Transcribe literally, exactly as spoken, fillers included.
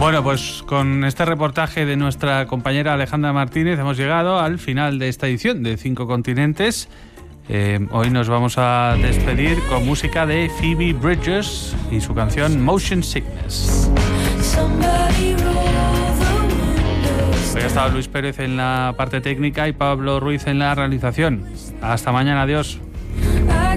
Bueno, pues con este reportaje de nuestra compañera Alejandra Martínez hemos llegado al final de esta edición de Cinco Continentes. Eh, hoy nos vamos a despedir con música de Phoebe Bridgers y su canción Motion Sickness. Hoy ha estado Luis Pérez en la parte técnica y Pablo Ruiz en la realización. Hasta mañana, adiós.